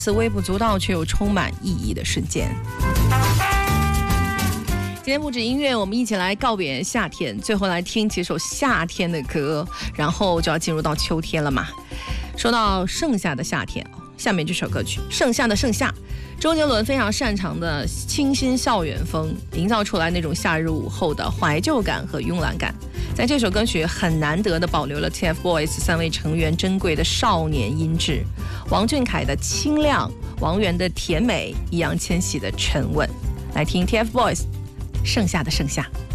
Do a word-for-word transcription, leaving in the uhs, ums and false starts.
此微不足道却又充满意义的瞬间。今天不止音乐，我们一起来告别夏天，最后来听几首夏天的歌，然后就要进入到秋天了嘛。说到盛夏的夏天，下面这首歌曲《盛夏的盛夏》，周杰伦非常擅长的清新校园风，营造出来那种夏日午后的怀旧感和慵懒感。在这首歌曲很难得的保留了 T F BOYS 三位成员珍贵的少年音质，王俊凯的清亮，王源的甜美，易烊千玺的沉稳。来听 T F BOYS 盛夏的盛夏。